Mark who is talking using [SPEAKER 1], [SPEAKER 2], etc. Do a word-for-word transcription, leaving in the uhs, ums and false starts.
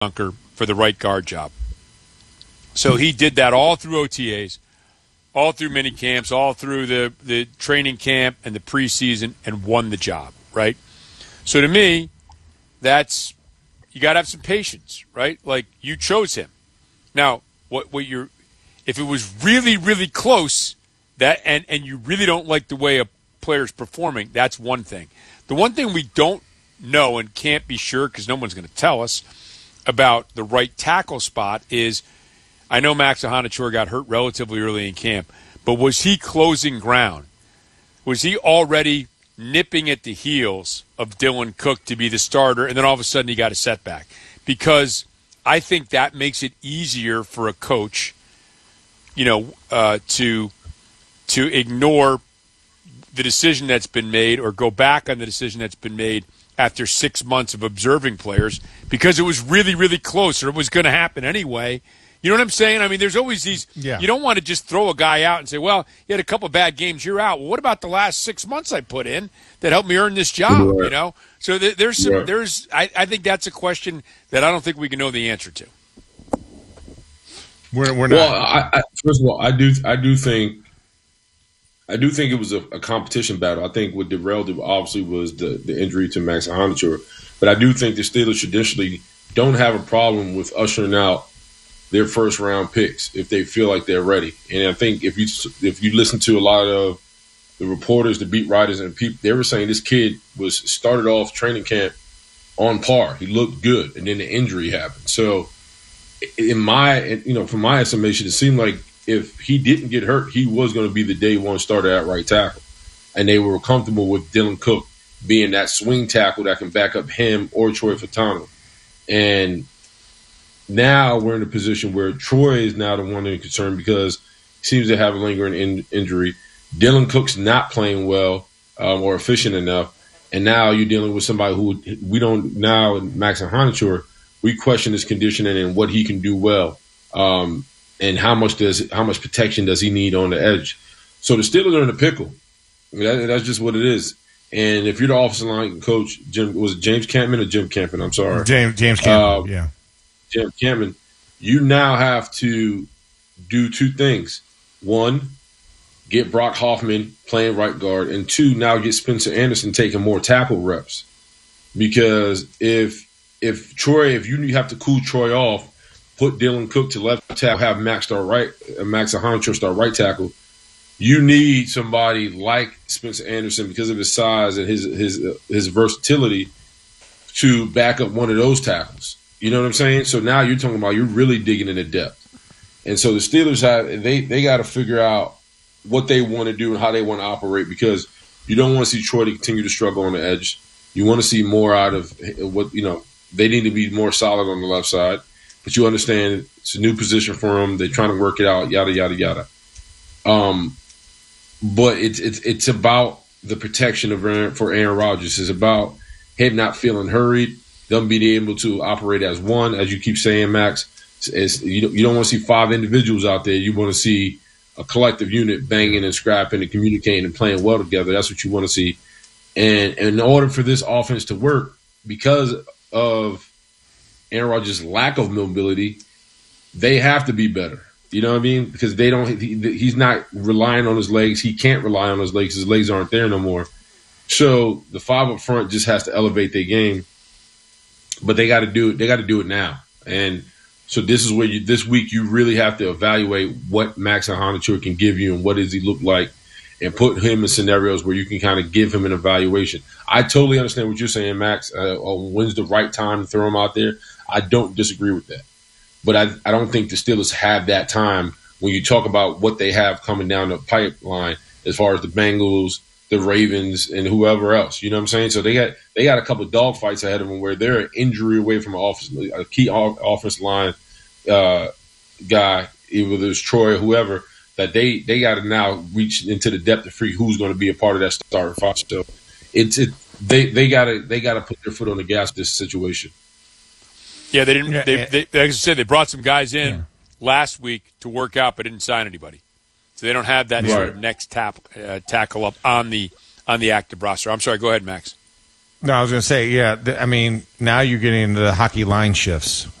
[SPEAKER 1] Dunker for the right guard job. So he did that all through O T As, all through mini camps, all through the, the training camp and the preseason, and won the job, right? So to me, that's you got to have some patience, right? Like, you chose him. Now, what what you're if it was really really close, that and and you really don't like the way a player's performing, that's one thing. The one thing we don't know and can't be sure, because no one's going to tell us about the right tackle spot, is I know Max Ahanachour got hurt relatively early in camp, but was he closing ground? Was he already nipping at the heels of Dylan Cook to be the starter, and then all of a sudden he got a setback? Because I think that makes it easier for a coach, you know, uh, to to ignore the decision that's been made or go back on the decision that's been made after six months of observing players, because it was really, really close, or it was going to happen anyway. You know what I'm saying? I mean, there's always these yeah. – you don't want to just throw a guy out and say, well, you had a couple bad games, you're out. Well, what about the last six months I put in that helped me earn this job, yeah. you know? So th- there's some yeah. – there's I, I think that's a question that I don't think we can know the answer to.
[SPEAKER 2] We're, we're not.
[SPEAKER 3] Well, I, I, first of all, I do I do think I do think it was a, a competition battle. I think what derailed it obviously was the, the injury to Max Ahanachour. But I do think the Steelers traditionally don't have a problem with ushering out their first round picks if they feel like they're ready. And I think if you if you listen to a lot of the reporters, the beat writers, and people, they were saying this kid was started off training camp on par. He looked good, and then the injury happened. So, in my you know, from my estimation, it seemed like if he didn't get hurt, he was going to be the day one starter at right tackle, and they were comfortable with Dylan Cook being that swing tackle that can back up him or Troy Fautanu. And now we're in a position where Troy is now the one that's concerned because he seems to have a lingering in- injury. Dylan Cook's not playing well um, or efficient enough. And now you're dealing with somebody who we don't now, Max Ahanachour, we question his conditioning and what he can do well. Um, and how much does how much protection does he need on the edge? So the Steelers are in a pickle. I mean, that, that's just what it is. And if you're the offensive line coach, Jim, was it James Campman or Jim Campman? I'm sorry.
[SPEAKER 2] James, James Campman, uh, yeah.
[SPEAKER 3] Jim Campman, you now have to do two things. One, get Brock Hoffman playing right guard. And two, now get Spencer Anderson taking more tackle reps. Because if if Troy, if you have to cool Troy off, put Dylan Cook to left tackle, have Max start right, Max Ahanachour start right tackle, you need somebody like Spencer Anderson because of his size and his his uh, his versatility to back up one of those tackles. You know what I'm saying? So now you're talking about you're really digging into depth. And so the Steelers have they they got to figure out what they want to do and how they want to operate, because you don't want to see Troy to continue to struggle on the edge. You want to see more out of what, you know, they need to be more solid on the left side. But you understand it's a new position for them. They're trying to work it out, yada, yada, yada. Um, but it's it's it's about the protection of Aaron, for Aaron Rodgers. It's about him not feeling hurried, them being able to operate as one, as you keep saying, Max. It's, you don't, you don't want to see five individuals out there. You want to see a collective unit banging and scrapping and communicating and playing well together. That's what you want to see. And, and in order for this offense to work, because of Aaron Rodgers' lack of mobility, they have to be better. You know what I mean? Because they don't. He, he's not relying on his legs. He can't rely on his legs. His legs aren't there no more. So the five up front just has to elevate their game. But they got to do it. They got to do it now. And so this is where you, this week you really have to evaluate what Max Ahanachour can give you and what does he look like, and put him in scenarios where you can kind of give him an evaluation. I totally understand what you're saying, Max. Uh, when's the right time to throw him out there? I don't disagree with that. But I, I don't think the Steelers have that time when you talk about what they have coming down the pipeline as far as the Bengals, the Ravens, and whoever else. You know what I'm saying? So they got they got a couple of dogfights ahead of them where they're an injury away from an offense, a key offensive line uh, guy, either it's Troy or whoever, that they, they got to now reach into the depth to free who's going to be a part of that starting five. So it's it, they they got to they got to put their foot on the gas in this situation.
[SPEAKER 1] Yeah, they didn't. They, they, like I said, they brought some guys in yeah. last week to work out, but didn't sign anybody. So they don't have that right. sort of next tap, uh, tackle up on the on the active roster. I'm sorry. Go ahead, Max.
[SPEAKER 2] No, I was going to say, yeah. Th- I mean, now you're getting into the hockey line shifts